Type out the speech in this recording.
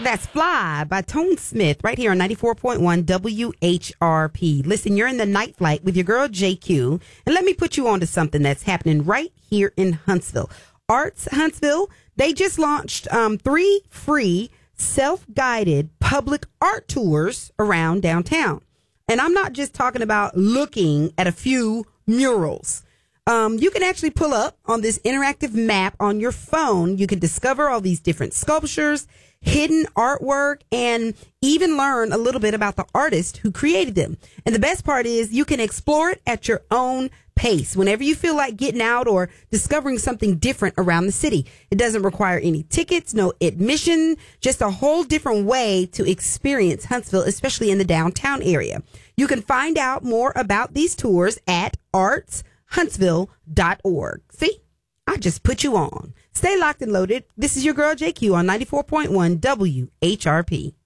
That's Fly by Tone Smith right here on 94.1 WHRP. Listen, you're in the night flight with your girl JQ, and let me put you on to something that's happening right here in Huntsville. Arts Huntsville, they just launched 3 free self-guided public art tours around downtown. And I'm not just talking about looking at a few murals. You can actually pull up on this interactive map on your phone. You can discover all these different sculptures, hidden artwork, and even learn a little bit about the artist who created them. And the best part is you can explore it at your own pace whenever you feel like getting out or discovering something different around the city. It doesn't require any tickets, no admission, just a whole different way to experience Huntsville, especially in the downtown area. You can find out more about these tours at artshuntsville.org. See, I just put you on. Stay locked and loaded. This is your girl JQ on 94.1 WHRP.